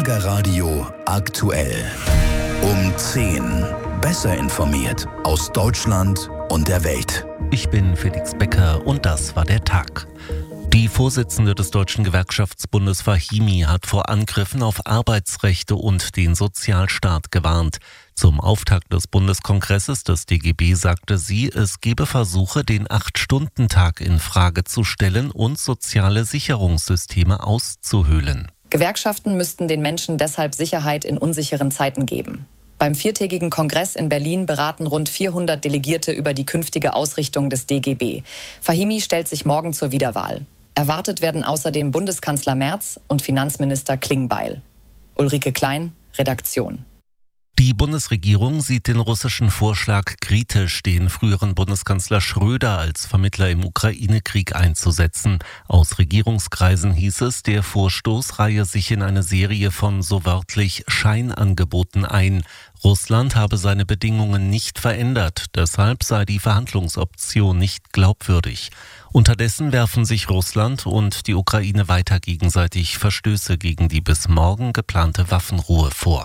Schlagerradio aktuell. Um 10. Besser informiert aus Deutschland und der Welt. Ich bin Felix Becker und das war der Tag. Die Vorsitzende des Deutschen Gewerkschaftsbundes Fahimi hat vor Angriffen auf Arbeitsrechte und den Sozialstaat gewarnt. Zum Auftakt des Bundeskongresses des DGB sagte sie, es gebe Versuche, den 8-Stunden-Tag in Frage zu stellen und soziale Sicherungssysteme auszuhöhlen. Gewerkschaften müssten den Menschen deshalb Sicherheit in unsicheren Zeiten geben. Beim 4-tägigen Kongress in Berlin beraten rund 400 Delegierte über die künftige Ausrichtung des DGB. Fahimi stellt sich morgen zur Wiederwahl. Erwartet werden außerdem Bundeskanzler Merz und Finanzminister Klingbeil. Ulrike Klein, Redaktion. Die Bundesregierung sieht den russischen Vorschlag kritisch, den früheren Bundeskanzler Schröder als Vermittler im Ukraine-Krieg einzusetzen. Aus Regierungskreisen hieß es, der Vorstoß reihe sich in eine Serie von so wörtlich Scheinangeboten ein. Russland habe seine Bedingungen nicht verändert, deshalb sei die Verhandlungsoption nicht glaubwürdig. Unterdessen werfen sich Russland und die Ukraine weiter gegenseitig Verstöße gegen die bis morgen geplante Waffenruhe vor.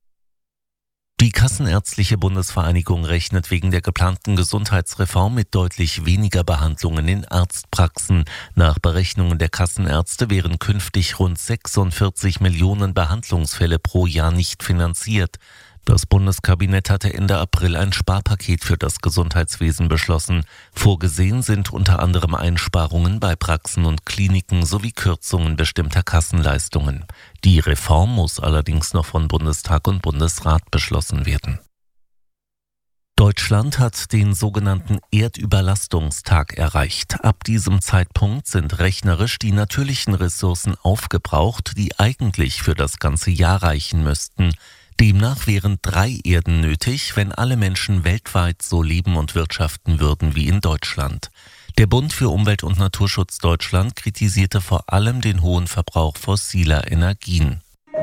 Die Kassenärztliche Bundesvereinigung rechnet wegen der geplanten Gesundheitsreform mit deutlich weniger Behandlungen in Arztpraxen. Nach Berechnungen der Kassenärzte wären künftig rund 46 Millionen Behandlungsfälle pro Jahr nicht finanziert. Das Bundeskabinett hatte Ende April ein Sparpaket für das Gesundheitswesen beschlossen. Vorgesehen sind unter anderem Einsparungen bei Praxen und Kliniken sowie Kürzungen bestimmter Kassenleistungen. Die Reform muss allerdings noch von Bundestag und Bundesrat beschlossen werden. Deutschland hat den sogenannten Erdüberlastungstag erreicht. Ab diesem Zeitpunkt sind rechnerisch die natürlichen Ressourcen aufgebraucht, die eigentlich für das ganze Jahr reichen müssten. Demnach wären 3 Erden nötig, wenn alle Menschen weltweit so leben und wirtschaften würden wie in Deutschland. Der Bund für Umwelt- und Naturschutz Deutschland kritisierte vor allem den hohen Verbrauch fossiler Energien.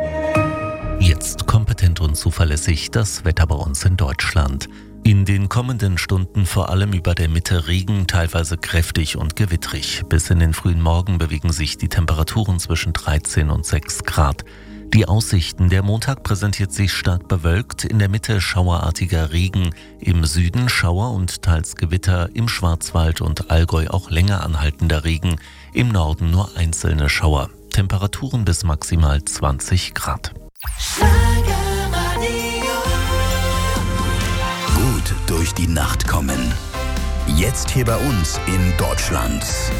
Jetzt kompetent und zuverlässig das Wetter bei uns in Deutschland. In den kommenden Stunden vor allem über der Mitte Regen, teilweise kräftig und gewittrig. Bis in den frühen Morgen bewegen sich die Temperaturen zwischen 13 und 6 Grad. Die Aussichten: Der Montag präsentiert sich stark bewölkt, in der Mitte schauerartiger Regen, im Süden Schauer und teils Gewitter, im Schwarzwald und Allgäu auch länger anhaltender Regen, im Norden nur einzelne Schauer. Temperaturen bis maximal 20 Grad. Gut durch die Nacht kommen. Jetzt hier bei uns in Deutschland.